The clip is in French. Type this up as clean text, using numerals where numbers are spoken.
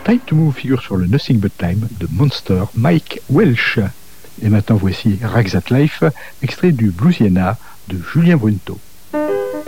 Time to Move figure sur le Nothing But Time de Monster Mike Welch. Et maintenant voici Rags at Life, extrait du Bluesiana de Julien Brunto.